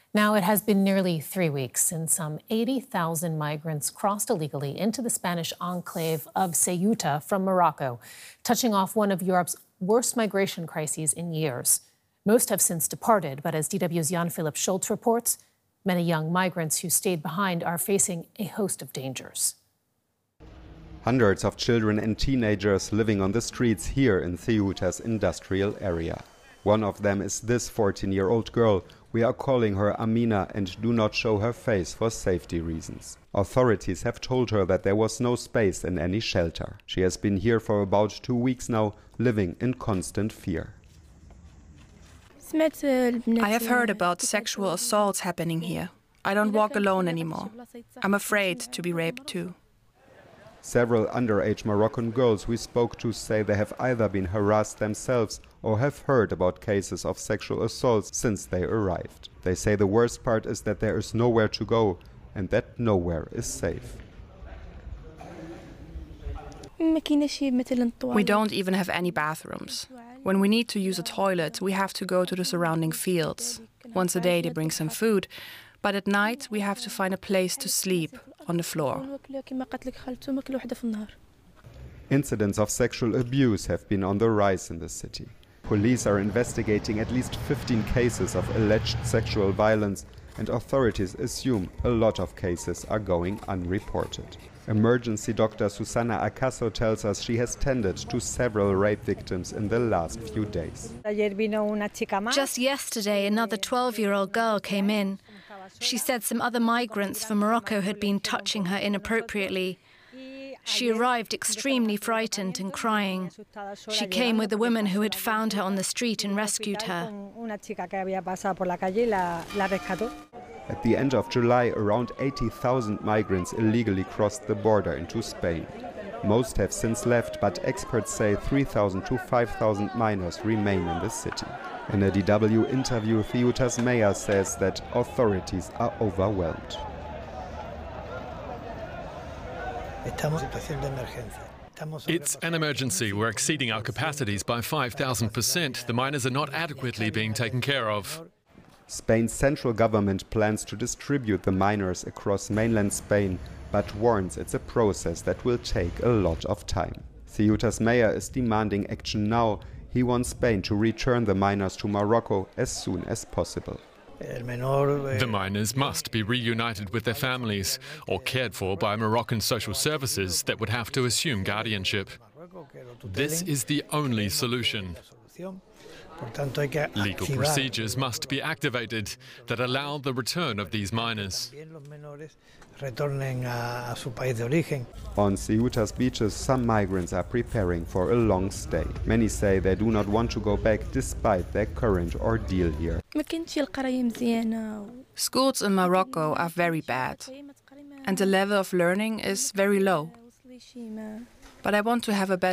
Now, it has been nearly 3 weeks since some 80,000 migrants crossed illegally into the Spanish enclave of Ceuta from Morocco, touching off one of Europe's worst migration crises in years. Most have since departed, but as DW's Jan-Philipp Schultz reports, many young migrants who stayed behind are facing a host of dangers. Hundreds of children and teenagers living on the streets here in Ceuta's industrial area. One of them is this 14-year-old girl. We are calling her Amina and do not show her face for safety reasons. Authorities have told her that there was no space in any shelter. She has been here for about 2 weeks now, living in constant fear. I have heard about sexual assaults happening here. I don't walk alone anymore. I'm afraid to be raped too. Several underage Moroccan girls we spoke to say they have either been harassed themselves or have heard about cases of sexual assaults since they arrived. They say the worst part is that there is nowhere to go and that nowhere is safe. We don't even have any bathrooms. When we need to use a toilet, we have to go to the surrounding fields. Once a day they bring some food, but at night we have to find a place to sleep on the floor. Incidents of sexual abuse have been on the rise in the city. Police are investigating at least 15 cases of alleged sexual violence, and authorities assume a lot of cases are going unreported. Emergency doctor Susana Acaso tells us she has tended to several rape victims in the last few days. Just yesterday, another 12-year-old girl came in. She said some other migrants from Morocco had been touching her inappropriately. She arrived extremely frightened and crying. She came with a woman who had found her on the street and rescued her. At the end of July, around 80,000 migrants illegally crossed the border into Spain. Most have since left, but experts say 3,000 to 5,000 minors remain in the city. In a DW interview, Ceuta's mayor says that authorities are overwhelmed. It's an emergency. We're exceeding our capacities by 5,000%. The miners are not adequately being taken care of. Spain's central government plans to distribute the miners across mainland Spain, but warns it's a process that will take a lot of time. Ceuta's mayor is demanding action now. He wants Spain to return the miners to Morocco as soon as possible. The miners must be reunited with their families or cared for by Moroccan social services that would have to assume guardianship. This is the only solution. Legal procedures must be activated that allow the return of these miners. On Ceuta's beaches, some migrants are preparing for a long stay. Many say they do not want to go back despite their current ordeal here. Schools in Morocco are very bad, and the level of learning is very low. But I want to have a better